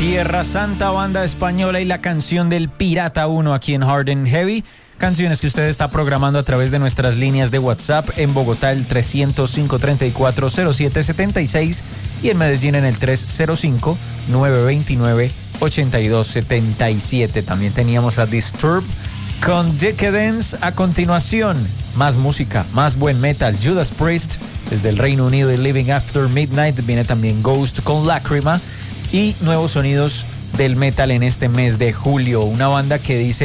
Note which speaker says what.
Speaker 1: Tierra Santa, banda española, y la canción del Pirata 1 aquí en Hard and Heavy. Canciones que usted está programando a través de nuestras líneas de WhatsApp. En Bogotá el 305-340776 y en Medellín en el 305-929-8277. También teníamos a Disturbed con Decadence. A continuación, más música, más buen metal. Judas Priest desde el Reino Unido y Living After Midnight. Viene también Ghost con Lacrima y nuevos sonidos del metal en este mes de julio. Una banda que dice